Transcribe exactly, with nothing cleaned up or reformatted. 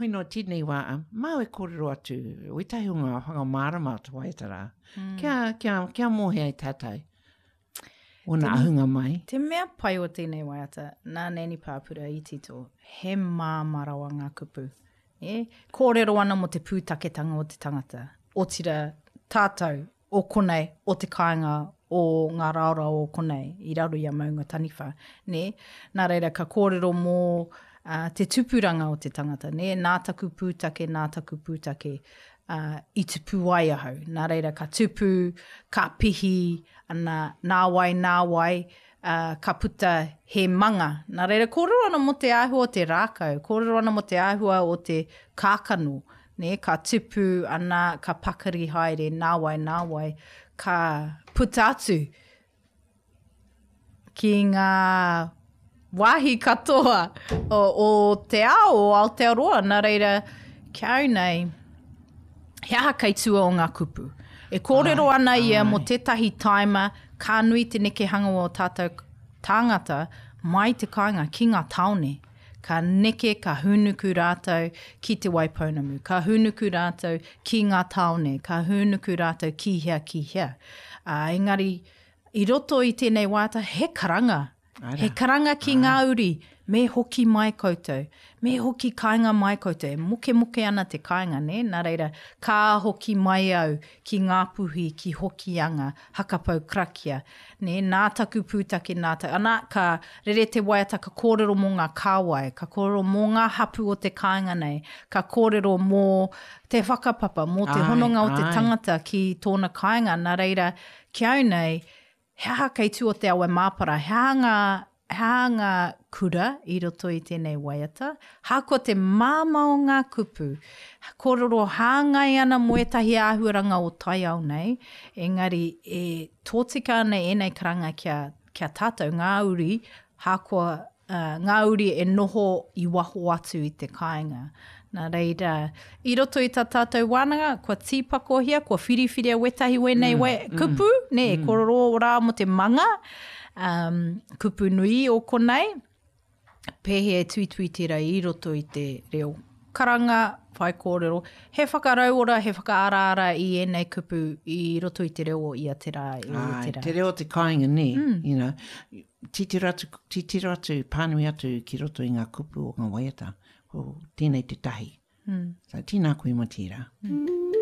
no tīnei wā, mau e kōrero atu, o i tahi o ngā hanga marama atu waitara. Mm. Kia, kia, kia mohe ai tātou. O nā ahunga mai. Te mea pai o tēnei waiata, nā neni pāpura i tito, he māmarawa ngā kupu. E? Kōrero ana mo te pūtaketanga o te tangata. O tira tātou o konei, o te kāinga o ngā raora o konei, i raro i a maunga taniwha. Ne? Nā reira, ka kōrero mō uh, te tupuranga o te tangata. Ne? Nā taku pūtake, nā taku pūtake. Uh, i te pūwai ahau. Nā reira, ka tupu, ka pihi, ana, nā wai, nā wai, uh, ka puta he manga. Nā reira, kōrero ana mo te āhua o te rākau, kōrero ana mo te āhua o te kākano, ne? Ka tupu, ana, ka pakari haere, nā wai, nā wai, ka puta atu ki ngā wāhi katoa o, o te ao, o Aotearoa. Nā reira, kia au nei, he aha kei tua o ngā kupu. E kōrero ai, ana ia ai. Mo tētahi taima, ka nui te neke hanga o tātou tāngata, mai te kāinga ki ngā taone. Ka neke, ka hunuku rātou ki te Waipounamu. Ka hunuku rātou ki ngā taone. Ka hunuku rātou ki hea, ki hea. Uh, engari, i roto i tēnei wāta, he karanga. Ara. He karanga ki Ara. Ngā uri. Me hoki mai koutou. Me hoki kāinga mai koutou. E moke moke ana te kāinga, ne? Nā reira, kā hoki mai au ki ngā puhi, ki hoki anga, hakapau krakia. Ne? Nā taku pūtake, nā taku. Ana, ka rere te waiata, ka kōrero mō ngā kāwai, ka kōrero mō ngā hapu o te kāinga nei, ka kōrero mō te whakapapa, mō te ai, hononga o te ai. Tangata ki tōna kāinga. Nā reira, ki au nei, hea kei tu o te awa māpara, hea ngā, hea ngā kura i roto i tēnei waiata, hako te māmao ngā kupu, kōrero hāngai ana mo etahi āhuaranga o tai au nei, engari e tōtika ana e nei karanga kia, kia tātou ngā uri, hako uh, ngā uri e noho i waho atu i te kāinga. Nā reira, i roto i tā tātou wānanga, kua tīpako hia, kua whiriwhiria wetahi wenei mm, we, kupu, mm, ne, mm. Kororo rā mo te manga, um, kupu nui o konei, pehe e tui tui tira i roto i te reo karanga, whai kōrero, he whakarauora, he whakaaraara i enei kupu i roto i te reo i a te rā. Ai, te, te reo te kāinga ne, mm. you know, titira atu, titira atu, pānui atu ki roto i ngā kupu o ngā waiata. O tēnei te tahi. Mm. So, tēnā koe matira. Mm.